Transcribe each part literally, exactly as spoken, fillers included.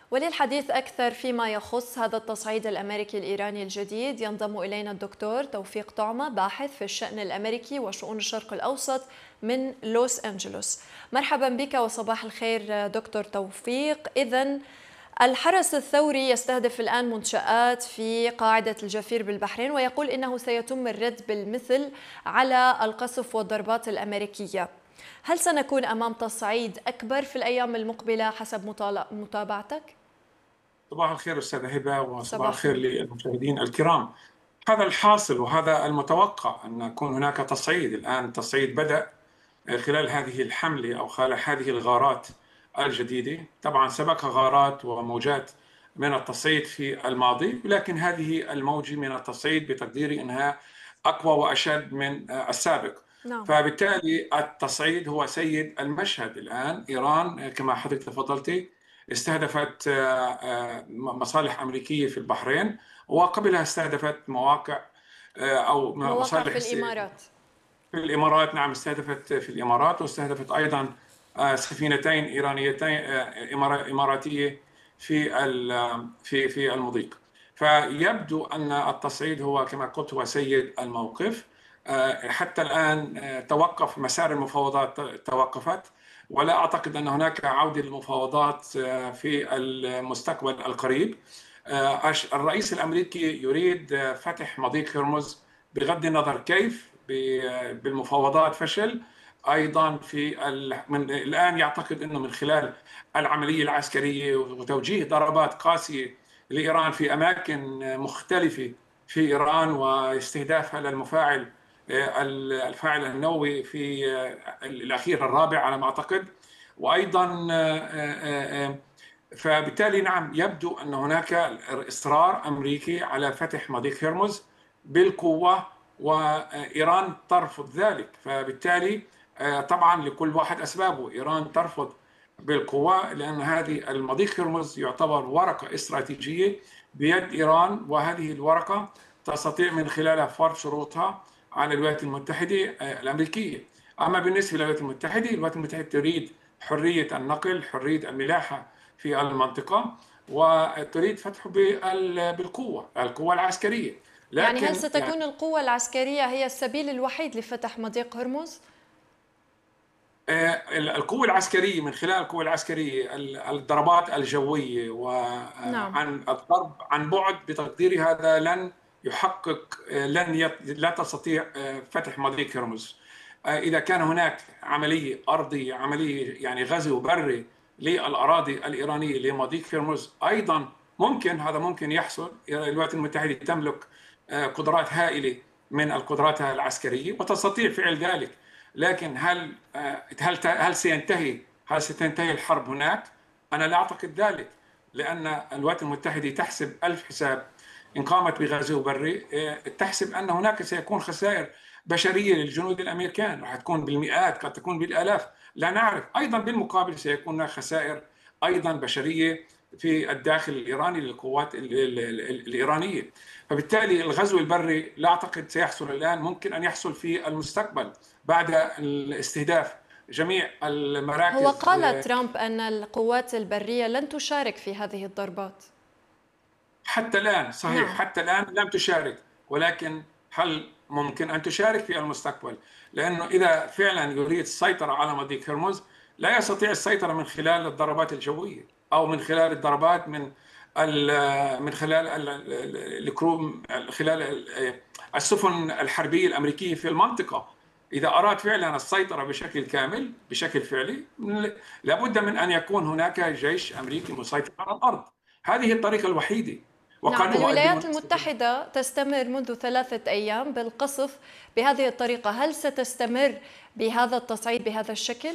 وللحديث أكثر فيما يخص هذا التصعيد الأمريكي الإيراني الجديد ينضم إلينا الدكتور توفيق طعمة، باحث في الشأن الأمريكي وشؤون الشرق الأوسط من لوس أنجلوس. مرحبا بك وصباح الخير دكتور توفيق. إذن الحرس الثوري يستهدف الآن منشآت في قاعدة الجفير بالبحرين ويقول إنه سيتم الرد بالمثل على القصف والضربات الأمريكية. هل سنكون أمام تصعيد أكبر في الأيام المقبلة حسب متابعتك؟ صباح الخير أستاذة هبة، وصباح الخير للمشاهدين الكرام. هذا الحاصل وهذا المتوقع أن يكون هناك تصعيد. الآن التصعيد بدأ خلال هذه الحملة أو خلال هذه الغارات الجديدة. طبعا سبقها غارات وموجات من التصعيد في الماضي، ولكن هذه الموجة من التصعيد بتقديري أنها أقوى وأشد من السابق. نعم. فبالتالي التصعيد هو سيد المشهد. الآن إيران كما حضرتك تفضلتي استهدفت مصالح أمريكية في البحرين، وقبلها استهدفت مواقع أو مواقع مصالح في الإمارات. في الإمارات. نعم، استهدفت في الإمارات، واستهدفت أيضا سفينتين إيرانيتين إماراتية في في في المضيق. فيبدو أن التصعيد هو كما قلت هو سيد الموقف. حتى الآن توقف مسار المفاوضات، توقفت، ولا أعتقد أن هناك عودة للمفاوضات في المستقبل القريب. الرئيس الأمريكي يريد فتح مضيق هرمز بغض النظر كيف. بالمفاوضات فشل أيضا في من الآن يعتقد أنه من خلال العملية العسكرية وتوجيه ضربات قاسية لإيران في أماكن مختلفة في إيران واستهدافها للمفاعل الفاعل النووي في الأخير الرابع على ما أعتقد. وأيضا فبالتالي نعم يبدو أن هناك إصرار أمريكي على فتح مضيق هرمز بالقوة، وإيران ترفض ذلك. فبالتالي طبعا لكل واحد أسبابه. إيران ترفض بالقوة لأن هذه المضيق هرمز يعتبر ورقة استراتيجية بيد إيران، وهذه الورقة تستطيع من خلالها فرض شروطها على الولايات المتحدة الأمريكية. أما بالنسبة للولايات المتحدة، الولايات المتحدة تريد حرية النقل، حرية الملاحة في المنطقة، وتريد فتحه بالقوة، القوة العسكرية. يعني هل ستكون يعني القوة العسكرية هي السبيل الوحيد لفتح مضيق هرمز؟ القوة العسكرية من خلال القوة العسكرية، الضربات الجوية وعن نعم. الضرب عن بعد، بتقديري هذا لن يحقق، لن يت... لا تستطيع فتح مضيق هرمز. إذا كان هناك عملية أرضية، عملية يعني غزو بري للأراضي الإيرانية لمضيق هرمز، أيضا ممكن هذا ممكن يحصل. الولايات المتحدة تملك قدرات هائلة من القدرات العسكرية وتستطيع فعل ذلك. لكن هل هل هل سينتهي هل ستنتهي الحرب هناك؟ أنا لا أعتقد ذلك، لأن الولايات المتحدة تحسب ألف حساب. إن قامت بغزو بري تحسب أن هناك سيكون خسائر بشرية للجنود الأمريكان، راح تكون بالمئات، قد تكون بالآلاف، لا نعرف. أيضا بالمقابل سيكون هناك خسائر أيضا بشرية في الداخل الإيراني للقوات الإيرانية. فبالتالي الغزو البري لا أعتقد سيحصل الآن، ممكن أن يحصل في المستقبل بعد الاستهداف جميع المراكز. هو قال ترامب أن القوات البرية لن تشارك في هذه الضربات حتى الآن. صحيح. نعم. حتى الآن لم تشارك، ولكن هل ممكن أن تشارك في المستقبل؟ لأنه إذا فعلا يريد السيطرة على مضيق هرمز لا يستطيع السيطرة من خلال الضربات الجوية أو من خلال الضربات من من خلال الكروم، خلال السفن الحربية الأمريكية في المنطقة. إذا أراد فعلا السيطرة بشكل كامل بشكل فعلي لابد من أن يكون هناك جيش أمريكي مسيطر على الأرض. هذه الطريقة الوحيدة. نعم. الولايات المتحدة تستمر منذ ثلاثة أيام بالقصف بهذه الطريقة، هل ستستمر بهذا التصعيد بهذا الشكل؟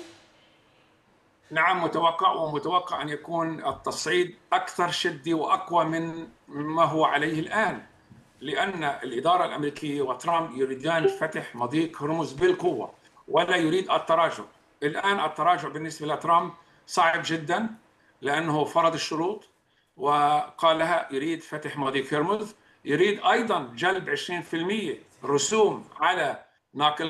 نعم، متوقع، ومتوقع أن يكون التصعيد أكثر شدة وأقوى من ما هو عليه الآن، لأن الإدارة الأمريكية وترامب يريدان فتح مضيق هرمز بالقوة ولا يريد التراجع. الآن التراجع بالنسبة لترامب صعب جدا، لأنه فرض الشروط وقال لها يريد فتح مضيق هرمز، يريد أيضا جلب عشرين بالمئة رسوم على ناقل